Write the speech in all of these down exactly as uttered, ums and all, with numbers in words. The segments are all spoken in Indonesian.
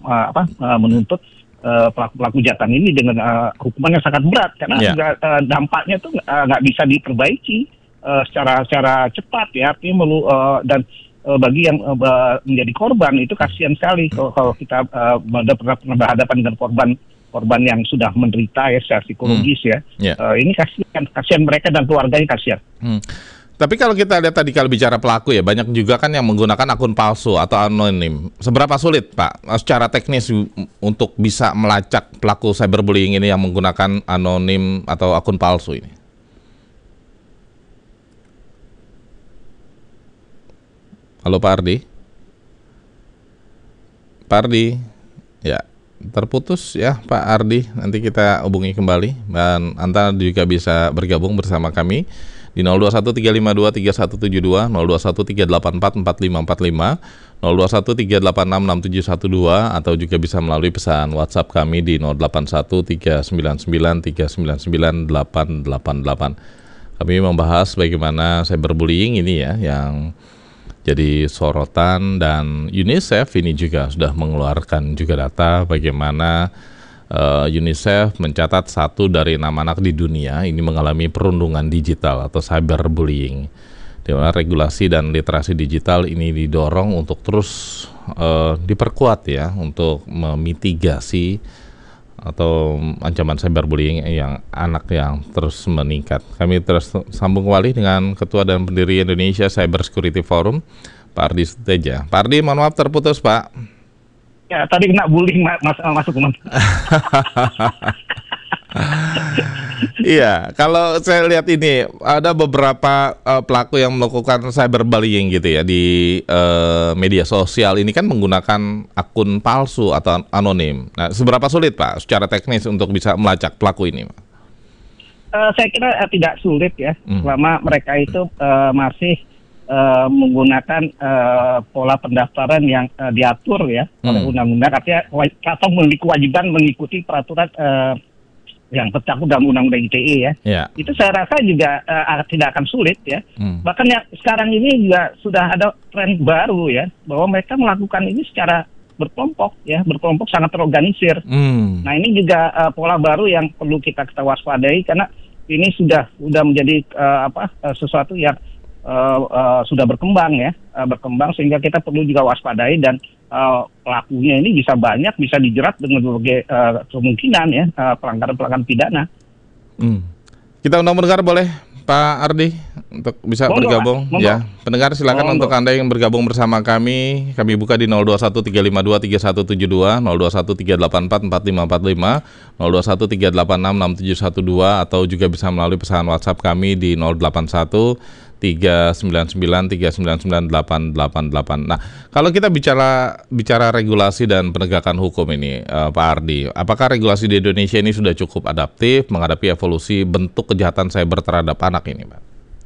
uh, apa uh, menuntut uh, pelaku-pelaku kejahatan ini dengan uh, hukuman yang sangat berat karena yeah. juga, uh, dampaknya tuh nggak uh, bisa diperbaiki uh, secara secara cepat ya, artinya melu, uh, dan uh, bagi yang uh, menjadi korban itu kasihan sekali kalau, kalau kita uh, pernah pernah berhadapan dengan korban korban yang sudah menderita ya secara psikologis hmm. ya. Yeah. Uh, ini kasihan kasihan mereka dan keluarganya kasihan. Hmm. Tapi kalau kita lihat tadi kalau bicara pelaku ya, banyak juga kan yang menggunakan akun palsu atau anonim. Seberapa sulit Pak secara teknis untuk bisa melacak pelaku cyberbullying ini yang menggunakan anonim atau akun palsu ini? Halo Pak Ardi? Pak Ardi? Ya, terputus ya Pak Ardi. Nanti kita hubungi kembali dan Anda juga bisa bergabung bersama kami di nol dua satu tiga lima dua tiga satu tujuh dua, nol dua satu tiga delapan empat empat lima empat lima, nol dua satu tiga delapan enam enam tujuh satu dua, atau juga bisa melalui pesan WhatsApp kami di nol delapan satu tiga sembilan sembilan tiga sembilan sembilan delapan delapan delapan. Kami membahas bagaimana cyberbullying ini ya yang jadi sorotan, dan UNICEF ini juga sudah mengeluarkan juga data bagaimana Uh, UNICEF mencatat satu dari enam anak di dunia ini mengalami perundungan digital atau cyberbullying. Di mana regulasi dan literasi digital ini didorong untuk terus uh, diperkuat ya untuk memitigasi atau ancaman cyberbullying yang anak yang terus meningkat. Kami terus sambung kembali dengan Ketua dan Pendiri Indonesia Cyber Security Forum, Pak Ardi Suteja. Pak Ardi, mohon maaf terputus Pak. Ya, tadi kena bullying mas, masuk teman. Iya, kalau saya lihat ini ada beberapa uh, pelaku yang melakukan cyberbullying gitu ya di uh, media sosial ini kan menggunakan akun palsu atau anonim. Nah, seberapa sulit Pak secara teknis untuk bisa melacak pelaku ini? Uh, saya kira uh, tidak sulit ya, hmm. selama mereka itu uh, masih Uh, menggunakan uh, pola pendaftaran yang uh, diatur ya hmm. oleh undang-undang, artinya atau memiliki kewajiban mengikuti peraturan uh, yang tercantum dalam undang-undang I T E ya. Yeah. Itu saya rasa juga uh, tidak akan sulit ya. Hmm. Bahkan yang sekarang ini juga sudah ada tren baru ya, bahwa mereka melakukan ini secara berkelompok ya, berkelompok sangat terorganisir. Hmm. Nah ini juga uh, pola baru yang perlu kita kita waspadai, karena ini sudah sudah menjadi uh, apa uh, sesuatu yang Uh, uh, sudah berkembang ya, uh, berkembang sehingga kita perlu juga waspadai, dan uh, pelakunya ini bisa banyak, bisa dijerat dengan berbagai uh, kemungkinan ya, uh, pelanggaran-pelanggaran pidana. Hmm. Kita undang pendengar boleh Pak Ardi untuk bisa Monggo, bergabung Monggo. Ya. Pendengar silakan Monggo. Untuk Anda yang bergabung bersama kami, kami buka di nol dua satu tiga lima dua tiga satu tujuh dua, nol dua satu tiga delapan empat empat lima empat lima, nol dua satu tiga delapan enam enam tujuh satu dua, atau juga bisa melalui pesan WhatsApp kami di nol delapan satu tiga sembilan sembilan tiga sembilan sembilan delapan delapan delapan. Nah, kalau kita bicara bicara regulasi dan penegakan hukum ini, uh, Pak Ardi, apakah regulasi di Indonesia ini sudah cukup adaptif menghadapi evolusi bentuk kejahatan cyber terhadap anak ini, Pak?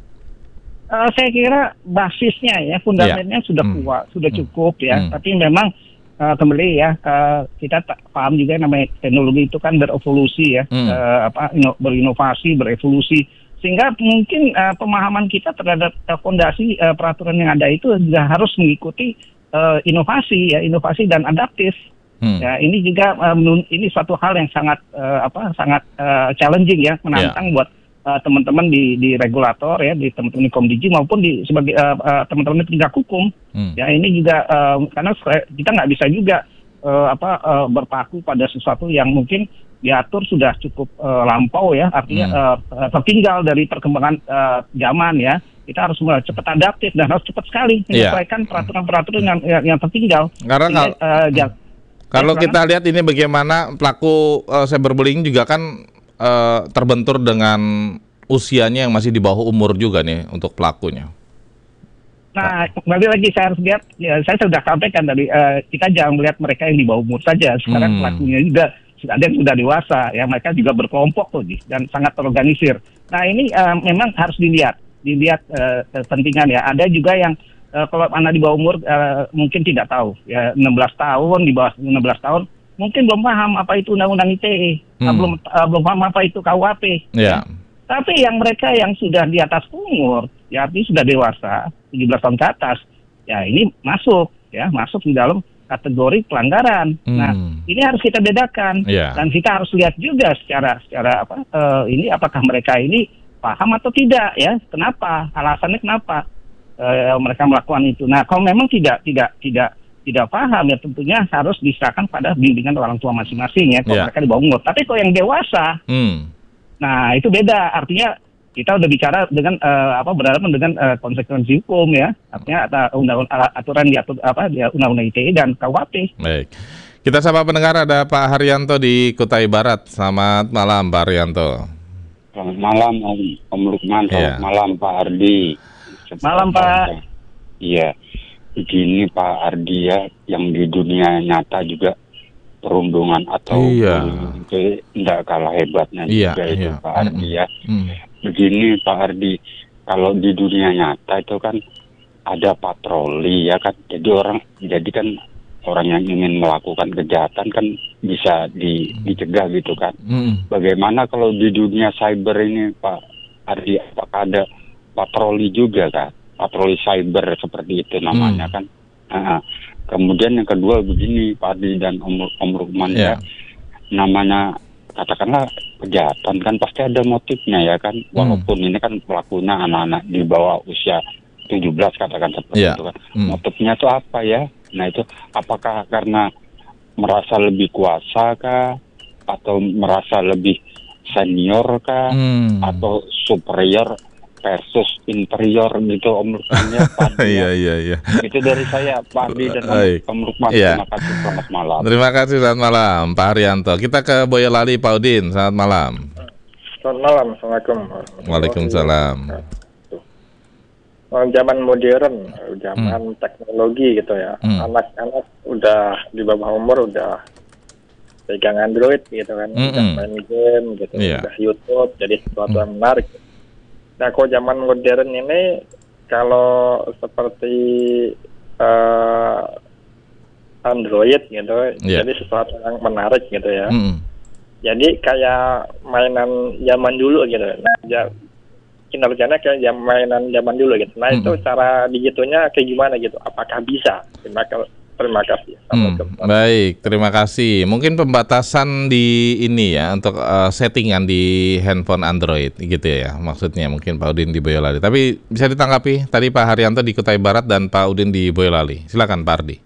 Uh, saya kira basisnya ya, fundamennya yeah. sudah kuat, hmm. sudah cukup hmm. ya. Hmm. Tapi memang uh, kembali ya, uh, kita tak paham juga namanya teknologi itu kan berevolusi ya, hmm. uh, apa ino, berinovasi, berevolusi. Sehingga mungkin uh, pemahaman kita terhadap uh, fondasi uh, peraturan yang ada itu juga harus mengikuti uh, inovasi ya, inovasi dan adaptif. Hmm. Ya, ini juga uh, ini suatu hal yang sangat uh, apa sangat uh, challenging ya, menantang yeah. buat uh, teman-teman di di regulator ya, di teman-teman di Komdigi maupun di sebagai uh, uh, teman-teman di penegak hukum. Hmm. Ya, ini juga uh, karena kita nggak bisa juga uh, apa uh, berpaku pada sesuatu yang mungkin diatur sudah cukup uh, lampau ya, artinya hmm. uh, tertinggal dari perkembangan uh, zaman ya. Kita harus cepat adaptif dan harus cepat sekali menyesuaikan yeah. peraturan-peraturan yang, yang, yang tertinggal. Karena kalau, uh, ya, kalau ya, kita lihat ini bagaimana pelaku uh, cyberbullying juga kan uh, terbentur dengan usianya yang masih di bawah umur juga nih untuk pelakunya. Nah, kembali lagi saya harus lihat, ya, saya sudah sampaikan tadi, uh, kita jangan melihat mereka yang di bawah umur saja. Sekarang hmm. pelakunya juga ada yang sudah dewasa ya, mereka juga berkelompok tuh dan sangat terorganisir. Nah ini uh, memang harus dilihat dilihat uh, kepentingan ya. Ada juga yang uh, kalau anak di bawah umur uh, mungkin tidak tahu ya, enam belas tahun, di bawah enam belas tahun mungkin belum paham apa itu undang-undang I T E, hmm. belum uh, belum paham apa itu K U H P yeah. ya. Tapi yang mereka yang sudah di atas umur ya, artinya sudah dewasa tujuh belas tahun ke atas ya, ini masuk ya masuk di dalam kategori pelanggaran. Hmm. Nah, ini harus kita bedakan yeah. dan kita harus lihat juga secara secara apa uh, ini apakah mereka ini paham atau tidak ya? Kenapa? Alasannya kenapa uh, mereka melakukan itu? Nah, kalau memang tidak tidak tidak tidak paham ya tentunya harus diserahkan pada bimbingan orang tua masing-masing ya. Kalau yeah. mereka di bawah umur. Tapi kalau yang dewasa, hmm. nah itu beda. Artinya kita udah bicara dengan uh, apa berhadapan dengan uh, konsekuensi hukum ya, artinya uh, undang aturan di atur, apa di undang-undang I T E dan K U H P. Baik, kita sapa pendengar, ada Pak Haryanto di Kutai Barat. Selamat malam Pak Haryanto. Selamat malam Om, Om Lukman. Selamat yeah. malam Pak Ardi. Selamat malam Pak. Iya, begini Pak Ardi ya, yang di dunia nyata juga perundungan atau iya. itu tidak kalah hebatnya iya, juga itu iya. Pak Ardi ya. Mm. Begini Pak Ardi, kalau di dunia nyata itu kan ada patroli ya kan, jadi orang jadi kan orang yang ingin melakukan kejahatan kan bisa di, dicegah gitu kan. Mm. Bagaimana kalau di dunia cyber ini Pak Ardi, apakah ada patroli juga kan, patroli cyber seperti itu namanya mm. kan? Nah, kemudian yang kedua begini Pak Ardi dan Om, Om Lukman yeah. ya, namanya katakanlah kejahatan kan pasti ada motifnya ya kan, walaupun hmm. ini kan pelakunya anak-anak di bawah usia tujuh belas katakan seperti yeah. itu kan. Hmm. Motifnya itu apa ya? Nah itu apakah karena merasa lebih kuasa kah, atau merasa lebih senior kah, hmm. atau superior versus interior gitu Om Lukman ya Pak. Iya iya iya. Itu dari saya Pak Adi dan Om Lukman. Iya. Terima kasih, selamat malam. Terima kasih, selamat malam Pak Haryanto. Kita ke Boyolali, Pak Udin. Selamat malam. Selamat malam. Assalamualaikum. Waalaikumsalam. Zaman modern, zaman hmm. teknologi gitu ya. Hmm. Anak-anak udah di bawah umur udah pegang Android gitu kan, hmm. udah main game gitu, yeah. udah YouTube, jadi sesuatu hmm. yang menarik. Nah, kalau zaman modern ini, kalau seperti uh, Android gitu, yeah. jadi sesuatu yang menarik gitu ya. Mm. Jadi kayak mainan zaman dulu gitu. Nah, ya, kinerjanya kayak jam, mainan zaman dulu gitu. Nah, mm. itu cara digitunya kayak gimana gitu? Apakah bisa? Terima kasih. Terima kasih. Hmm, baik, terima kasih. Mungkin pembatasan di ini ya untuk uh, settingan di handphone Android gitu ya. Maksudnya mungkin Pak Udin di Boyolali. Tapi bisa ditanggapi tadi Pak Haryanto di Kutai Barat dan Pak Udin di Boyolali. Silakan Pak Ardi.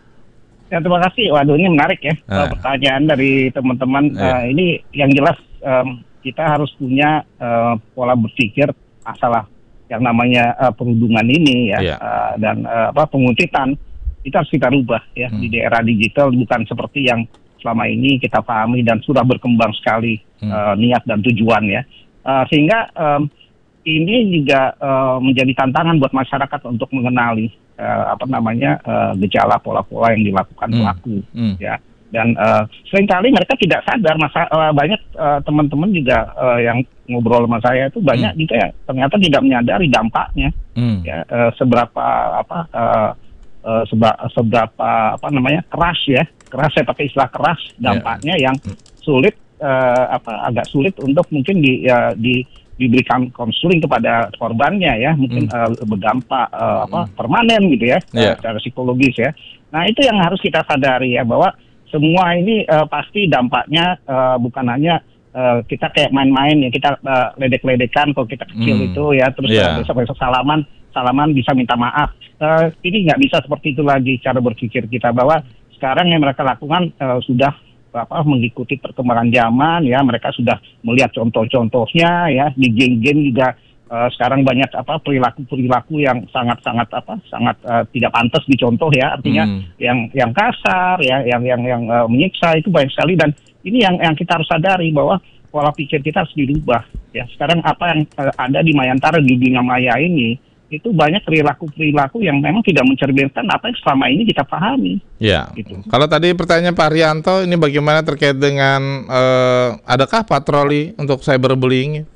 Ya, terima kasih. Waduh, ini menarik ya. Ah. Pertanyaan dari teman-teman. Eh. Uh, ini yang jelas um, kita harus punya uh, pola berpikir masalah yang namanya uh, perundungan ini ya, yeah. uh, dan uh, apa penguntitan. Itu harus kita rubah ya hmm. di era digital, bukan seperti yang selama ini kita pahami dan sudah berkembang sekali hmm. uh, niat dan tujuan ya. Uh, sehingga um, ini juga uh, menjadi tantangan buat masyarakat untuk mengenali uh, apa namanya uh, gejala pola-pola yang dilakukan hmm. pelaku hmm. ya. Dan uh, seringkali mereka tidak sadar, masa uh, banyak uh, teman-teman juga uh, yang ngobrol sama saya itu banyak hmm. juga ya ternyata tidak menyadari dampaknya hmm. ya uh, seberapa apa uh, Uh, seba, seberapa apa namanya keras ya keras saya pakai istilah keras dampaknya yeah. yang sulit uh, apa agak sulit untuk mungkin di, uh, di diberikan konseling kepada korbannya ya mungkin mm. uh, berdampak uh, apa permanen gitu ya yeah. uh, secara psikologis ya. Nah itu yang harus kita sadari ya bahwa semua ini uh, pasti dampaknya uh, bukan hanya uh, kita kayak main-main ya kita uh, ledek-ledekan kalau kita kecil mm. itu ya terus yeah. uh, besok-besok salaman salaman bisa minta maaf. Uh, ini nggak bisa seperti itu lagi cara berpikir kita bahwa sekarang yang mereka lakukan uh, sudah apa mengikuti perkembangan zaman ya mereka sudah melihat contoh-contohnya ya di game-game juga uh, sekarang banyak apa perilaku-perilaku yang sangat-sangat apa sangat uh, tidak pantas dicontoh ya artinya hmm. yang yang kasar ya yang yang yang uh, menyiksa itu banyak sekali dan ini yang yang kita harus sadari bahwa pola pikir kita harus dirubah ya sekarang apa yang uh, ada di Mayantara di dunia maya ini itu banyak perilaku-perilaku yang memang tidak mencerminkan apa yang selama ini kita pahami. Ya. Gitu. Kalau tadi pertanyaan Pak Haryanto, ini bagaimana terkait dengan uh, adakah patroli untuk cyberbullying?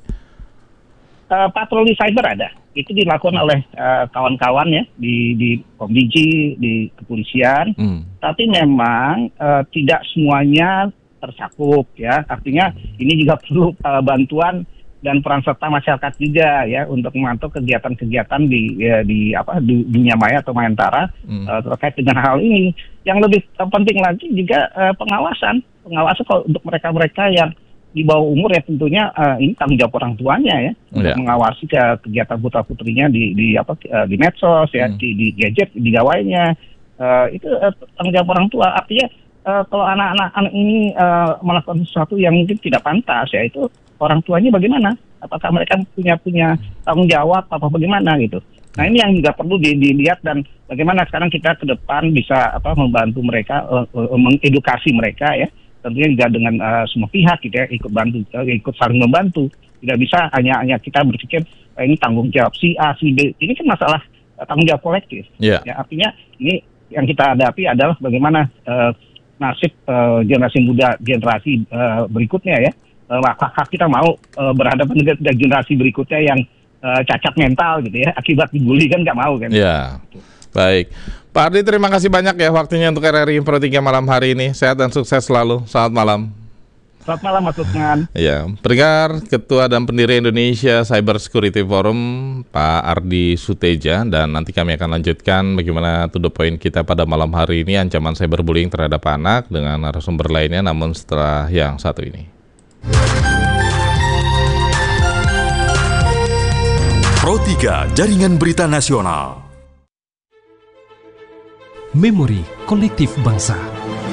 Uh, patroli cyber ada. Itu dilakukan oleh uh, kawan-kawan ya di di Komdigi, di kepolisian. Hmm. Tapi memang uh, tidak semuanya tercakup ya. Artinya ini juga perlu uh, bantuan dan peran serta masyarakat juga ya untuk memantau kegiatan-kegiatan di ya, di apa di dunia maya atau Mayantara hmm. uh, terkait dengan hal ini. Yang lebih uh, penting lagi juga uh, pengawasan, pengawasan kalau untuk mereka-mereka yang di bawah umur ya tentunya uh, ini tanggung jawab orang tuanya ya yeah. untuk mengawasi ke kegiatan putra putrinya di di apa uh, di medsos ya hmm. di, di gadget di gawainya uh, itu uh, tanggung jawab orang tua. Artinya uh, kalau anak-anak anak ini uh, melakukan sesuatu yang mungkin tidak pantas ya itu orang tuanya bagaimana? Apakah mereka punya punya tanggung jawab apa bagaimana gitu? Nah ini yang juga perlu dilihat dan bagaimana sekarang kita ke depan bisa apa membantu mereka, uh, uh, mengedukasi mereka ya. Tentunya juga dengan uh, semua pihak gitu ya ikut bantu, uh, ikut saling membantu. Tidak bisa hanya hanya kita berpikir uh, ini tanggung jawab si A, si B. Ini kan masalah uh, tanggung jawab kolektif. Yeah. Ya artinya ini yang kita hadapi adalah bagaimana uh, nasib uh, generasi muda, generasi uh, berikutnya ya. Apakah kita mau uh, berhadapan dengan generasi berikutnya yang uh, cacat mental gitu ya akibat dibully kan nggak mau kan? Ya, baik. Pak Ardi terima kasih banyak ya waktunya untuk R R I Info tiga malam hari ini. Sehat dan sukses selalu. Selamat malam. Selamat malam Mas Lukman. Ya, pendengar Ketua dan Pendiri Indonesia Cyber Security Forum Pak Ardi Suteja, dan nanti kami akan lanjutkan bagaimana to the point kita pada malam hari ini ancaman cyberbullying terhadap anak dengan narasumber lainnya, namun setelah yang satu ini. Pro tiga Jaringan Berita Nasional. Memori Kolektif Bangsa.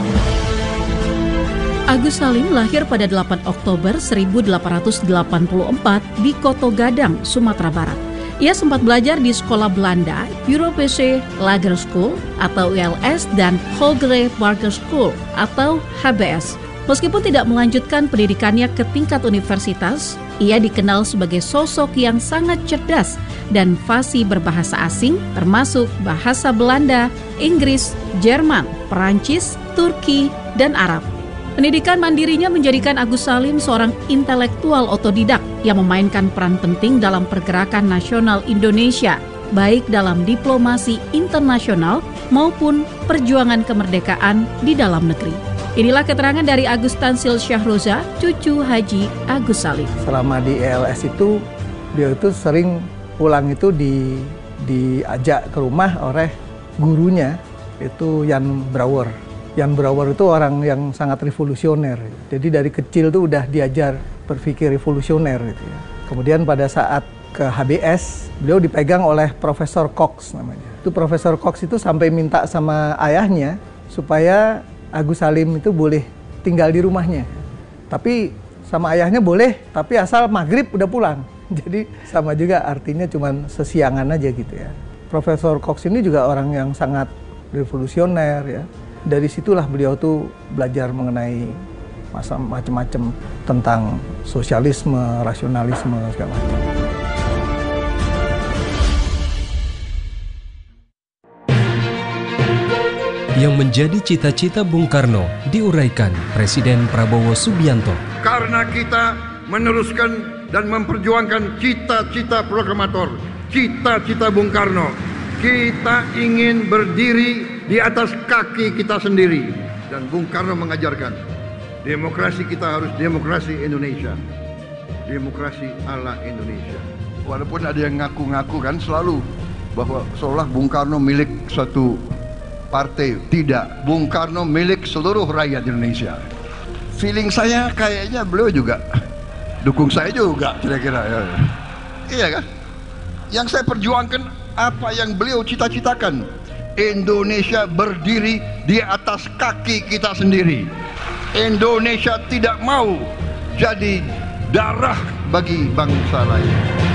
Agus Salim lahir pada delapan Oktober seribu delapan ratus delapan puluh empat di Koto Gadang, Sumatera Barat. Ia sempat belajar di sekolah Belanda, Europese Lager School atau U L S dan Hogere Barger School atau H B S. Meskipun tidak melanjutkan pendidikannya ke tingkat universitas, ia dikenal sebagai sosok yang sangat cerdas dan fasih berbahasa asing termasuk bahasa Belanda, Inggris, Jerman, Perancis, Turki, dan Arab. Pendidikan mandirinya menjadikan Agus Salim seorang intelektual otodidak yang memainkan peran penting dalam pergerakan nasional Indonesia, baik dalam diplomasi internasional maupun perjuangan kemerdekaan di dalam negeri. Inilah keterangan dari Agus Tansil Syahroza, cucu Haji Agus Salim. Selama di E L S itu, dia itu sering pulang itu di diajak ke rumah oleh gurunya, itu Jan Brouwer. Jan Brouwer itu orang yang sangat revolusioner. Jadi dari kecil tuh udah diajar berpikir revolusioner gitu ya. Kemudian pada saat ke H B S, beliau dipegang oleh Profesor Cox namanya. Itu Profesor Cox itu sampai minta sama ayahnya supaya Agus Salim itu boleh tinggal di rumahnya. Tapi sama ayahnya boleh, tapi asal maghrib udah pulang. Jadi sama juga artinya cuman sesiangan aja gitu ya. Profesor Cox ini juga orang yang sangat revolusioner ya. Dari situlah beliau tuh belajar mengenai masa macam-macam tentang sosialisme, rasionalisme segala macam. Yang menjadi cita-cita Bung Karno diuraikan Presiden Prabowo Subianto. Karena kita meneruskan dan memperjuangkan cita-cita proklamator, cita-cita Bung Karno. Kita ingin berdiri di atas kaki kita sendiri. Dan Bung Karno mengajarkan, demokrasi kita harus demokrasi Indonesia. Demokrasi ala Indonesia. Walaupun ada yang ngaku-ngaku kan selalu bahwa seolah Bung Karno milik suatu partai. Tidak, Bung Karno milik seluruh rakyat Indonesia. Feeling saya kayaknya beliau juga dukung saya juga kira-kira ya. Iya kan? Yang saya perjuangkan apa yang beliau cita-citakan. Indonesia berdiri di atas kaki kita sendiri. Indonesia tidak mau jadi darah bagi bangsa lain.